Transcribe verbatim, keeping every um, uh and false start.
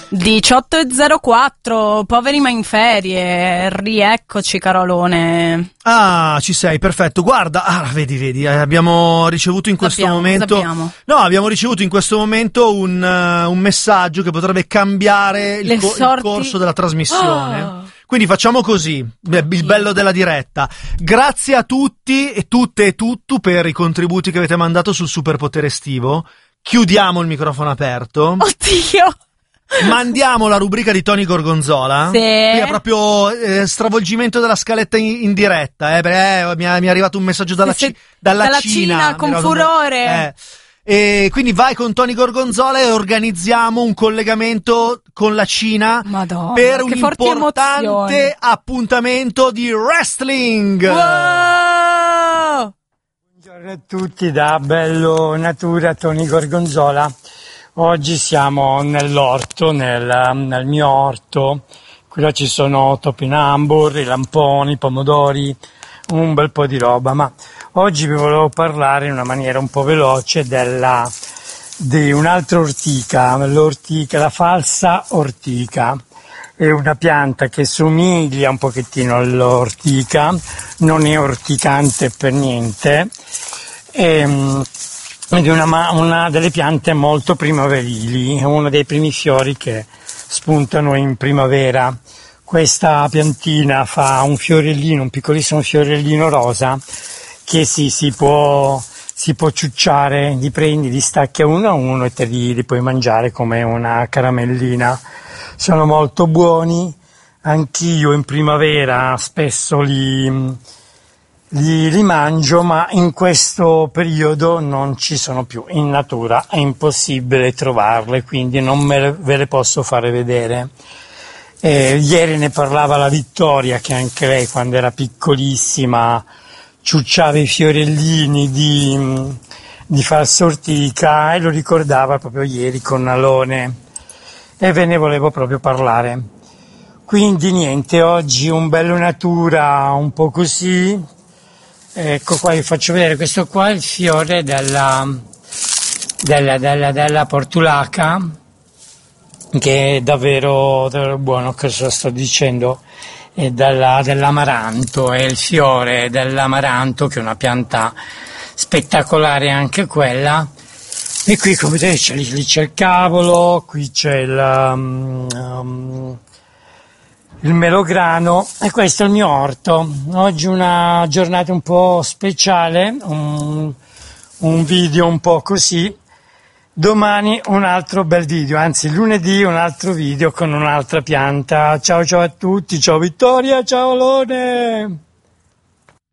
diciotto e zero quattro, poveri ma in ferie, rieccoci Carolone. Ah, ci sei, perfetto. Guarda, ah, vedi, vedi, abbiamo ricevuto in questo Sappiamo, momento sappiamo. No, abbiamo ricevuto in questo momento un, uh, un messaggio che potrebbe cambiare il, co- sorti... il corso della trasmissione. Oh. Quindi facciamo così, il bello della diretta. Grazie a tutti e tutte e tutto per i contributi che avete mandato sul superpotere estivo. Chiudiamo il microfono aperto. Oddio! Mandiamo la rubrica di Tony Gorgonzola. Sì. Qui è proprio eh, stravolgimento della scaletta in, in diretta. Eh, beh, eh, mi, è, mi è arrivato un messaggio dalla, sì, sì. Ci- dalla, dalla Cina. Cina con furore. Eh. E quindi vai con Tony Gorgonzola e organizziamo un collegamento con la Cina. Madonna, per un che forti importante emozioni. appuntamento di wrestling. Wow! Buongiorno a tutti da Bello Natura, Tony Gorgonzola. Oggi siamo nell'orto, nel, nel mio orto. Qui ci sono topinambur, i lamponi, i pomodori, un bel po' di roba, ma oggi vi volevo parlare in una maniera un po' veloce della, di un'altra ortica, l'ortica, la falsa ortica. È una pianta che somiglia un pochettino all'ortica, non è orticante per niente, e, ed è una, una delle piante molto primaverili, è uno dei primi fiori che spuntano in primavera. Questa piantina fa un fiorellino, un piccolissimo fiorellino rosa, che sì, si può, si può ciucciare, li prendi, li stacchi a uno a uno e te li, li puoi mangiare come una caramellina. Sono molto buoni, anch'io in primavera spesso li, li, li mangio, ma in questo periodo non ci sono più, in natura è impossibile trovarle, quindi non me le, ve le posso fare vedere. Eh, ieri ne parlava la Vittoria, che anche lei quando era piccolissima ciucciava i fiorellini di, di falsa ortica e lo ricordava proprio ieri con Alone e ve ne volevo proprio parlare. Quindi niente, oggi un bello natura un po' così. Ecco qua, vi faccio vedere, questo qua è il fiore della, della, della, della portulaca, che è davvero, davvero buono, che sto dicendo, è della, dell'amaranto, è il fiore dell'amaranto, che è una pianta spettacolare anche quella. E qui come vedete c'è, lì c'è il cavolo, qui c'è il, um, um, il melograno, e questo è il mio orto. Oggi una giornata un po' speciale, un, un video un po' così. Domani un altro bel video, anzi lunedì un altro video con un'altra pianta. Ciao ciao a tutti, ciao Vittoria, ciao Alone!